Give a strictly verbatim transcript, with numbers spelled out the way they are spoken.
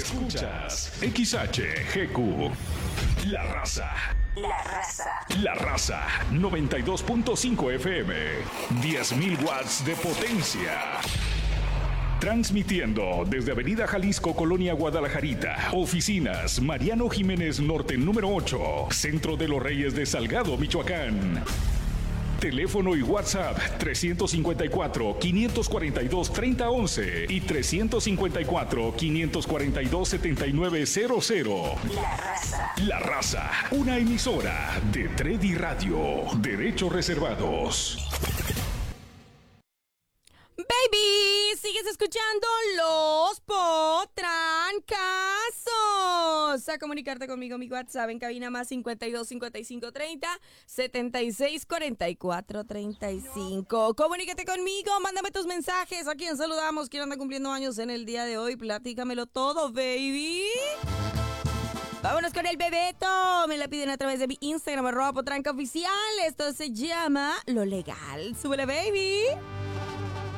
Escuchas X H G Q. La Raza. La Raza. La Raza. noventa y dos punto cinco F M. diez mil watts de potencia. Transmitiendo desde Avenida Jalisco, Colonia Guadalajarita. Oficinas Mariano Jiménez Norte número ocho. Centro de los Reyes de Salgado, Michoacán. Teléfono y WhatsApp trescientos cincuenta y cuatro, quinientos cuarenta y dos, treinta once y trescientos cincuenta y cuatro, quinientos cuarenta y dos, setenta y nueve cero cero. La Raza. La Raza, una emisora de Tredi Radio. Derechos reservados. Baby, sigues escuchando Los Potrancazos. A comunicarte conmigo, mi WhatsApp en cabina más cincuenta y dos, cincuenta y cinco, treinta, setenta y seis, cuarenta y cuatro, treinta y cinco. Comunícate conmigo, mándame tus mensajes. ¿A quién saludamos? ¿Quién anda cumpliendo años en el día de hoy? Platícamelo todo, baby. Vámonos con el Bebeto. Me la piden a través de mi Instagram, arroba potranca oficial. Esto se llama Lo Legal. Súbele, baby.